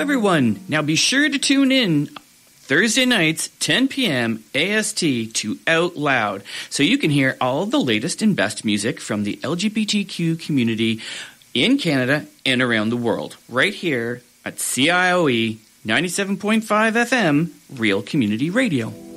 everyone. Now be sure to tune in Thursday nights, 10 p.m. AST to Out Loud, so you can hear all the latest and best music from the LGBTQ community in Canada and around the world, right here at CIOE 97.5 FM, Real Community Radio.